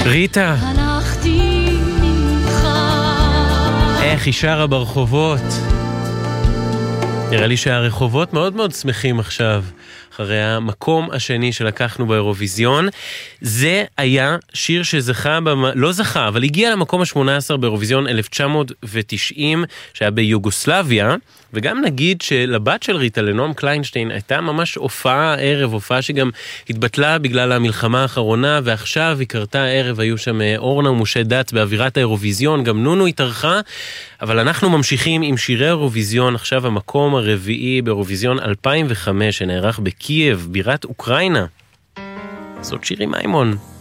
ריטה, הלכתי איתך. איך היא שרה ברחובות. נראה לי שהרחובות מאוד מאוד שמחים עכשיו, אחרי המקום השני שלקחנו באירוויזיון. זה היה שיר שזכה, לא זכה, אבל הגיע למקום ה-18 באירוויזיון 1990, שהיה ביוגוסלביה, וגם נגיד שלבת של ריטה, לנועם קליינשטיין, הייתה ממש הופעה ערב, הופעה שגם התבטלה בגלל המלחמה האחרונה, ועכשיו היא קרתה ערב, היו שם אורנה ומשה דת באווירת האירוויזיון, גם נונו התארחה, אבל אנחנו ממשיכים עם שירי אירוויזיון, עכשיו המקום הרביעי באירוויזיון 2005, שנערך בקייב, בירת אוקראינה. זאת שירי מימון.